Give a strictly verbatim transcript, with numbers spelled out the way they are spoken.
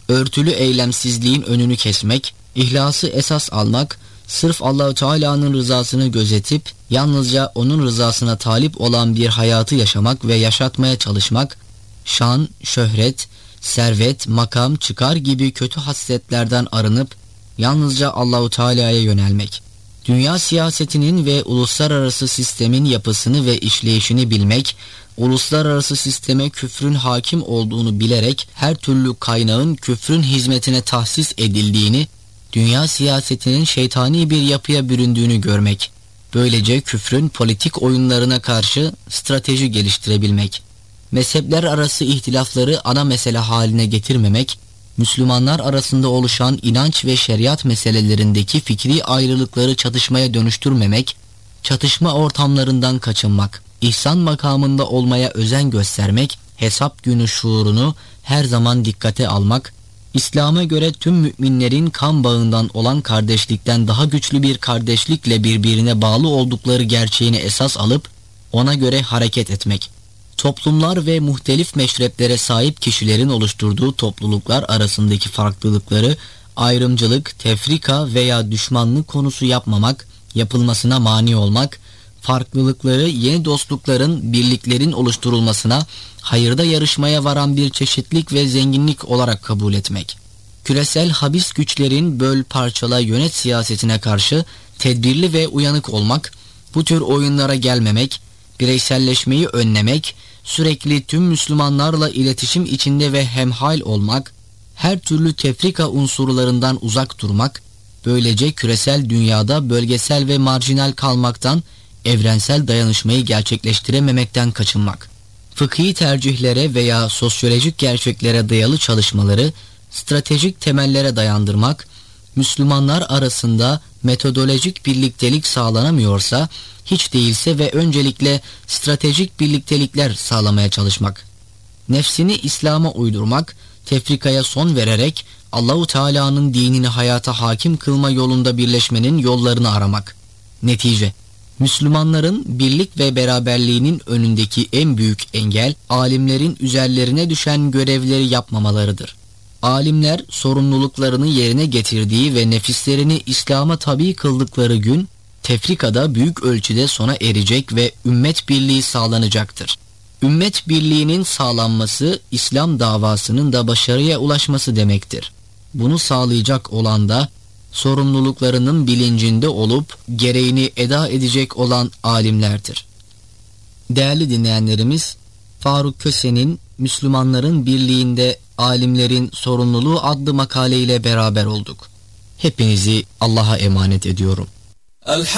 örtülü eylemsizliğin önünü kesmek, ihlası esas almak, sırf Allah-u Teala'nın rızasını gözetip yalnızca onun rızasına talip olan bir hayatı yaşamak ve yaşatmaya çalışmak, şan, şöhret, servet, makam, çıkar gibi kötü hasletlerden arınıp yalnızca Allah-u Teala'ya yönelmek, dünya siyasetinin ve uluslararası sistemin yapısını ve işleyişini bilmek, uluslararası sisteme küfrün hakim olduğunu bilerek her türlü kaynağın küfrün hizmetine tahsis edildiğini, dünya siyasetinin şeytani bir yapıya büründüğünü görmek, böylece küfrün politik oyunlarına karşı strateji geliştirebilmek, mezhepler arası ihtilafları ana mesele haline getirmemek, Müslümanlar arasında oluşan inanç ve şeriat meselelerindeki fikri ayrılıkları çatışmaya dönüştürmemek, çatışma ortamlarından kaçınmak, ihsan makamında olmaya özen göstermek, hesap günü şuurunu her zaman dikkate almak, İslam'a göre tüm müminlerin kan bağından olan kardeşlikten daha güçlü bir kardeşlikle birbirine bağlı oldukları gerçeğini esas alıp ona göre hareket etmek, toplumlar ve muhtelif meşreplere sahip kişilerin oluşturduğu topluluklar arasındaki farklılıkları ayrımcılık, tefrika veya düşmanlık konusu yapmamak, yapılmasına mani olmak, farklılıkları yeni dostlukların, birliklerin oluşturulmasına, hayırda yarışmaya varan bir çeşitlik ve zenginlik olarak kabul etmek. Küresel habis güçlerin böl parçala yönet siyasetine karşı tedbirli ve uyanık olmak, bu tür oyunlara gelmemek, bireyselleşmeyi önlemek, sürekli tüm Müslümanlarla iletişim içinde ve hemhal olmak, her türlü tefrika unsurlarından uzak durmak, böylece küresel dünyada bölgesel ve marjinal kalmaktan, evrensel dayanışmayı gerçekleştirememekten kaçınmak, fıkhi tercihlere veya sosyolojik gerçeklere dayalı çalışmaları stratejik temellere dayandırmak, Müslümanlar arasında metodolojik birliktelik sağlanamıyorsa, hiç değilse ve öncelikle stratejik birliktelikler sağlamaya çalışmak, nefsini İslam'a uydurmak, tefrikaya son vererek Allah-u Teala'nın dinini hayata hakim kılma yolunda birleşmenin yollarını aramak. Netice, Müslümanların birlik ve beraberliğinin önündeki en büyük engel, alimlerin üzerlerine düşen görevleri yapmamalarıdır. Alimler sorumluluklarını yerine getirdiği ve nefislerini İslam'a tabi kıldıkları gün, tefrikada büyük ölçüde sona erecek ve ümmet birliği sağlanacaktır. Ümmet birliğinin sağlanması, İslam davasının da başarıya ulaşması demektir. Bunu sağlayacak olan da, sorumluluklarının bilincinde olup gereğini eda edecek olan alimlerdir. Değerli dinleyenlerimiz, Faruk Köse'nin Müslümanların Birliğinde Alimlerin Sorumluluğu adlı makaleyle beraber olduk. Hepinizi Allah'a emanet ediyorum.